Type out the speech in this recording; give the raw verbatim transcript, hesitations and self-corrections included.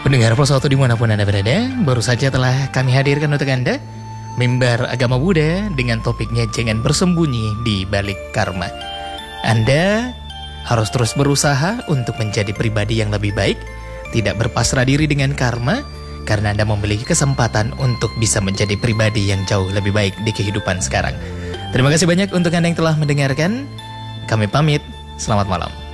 Pendengar Plus Satu dimanapun Anda berada, baru saja telah kami hadirkan untuk Anda Mimbar Agama Buddha dengan topiknya jangan bersembunyi di balik karma. Anda harus terus berusaha untuk menjadi pribadi yang lebih baik, tidak berpasrah diri dengan karma, karena Anda memiliki kesempatan untuk bisa menjadi pribadi yang jauh lebih baik di kehidupan sekarang. Terima kasih banyak untuk Anda yang telah mendengarkan. Kami pamit, selamat malam.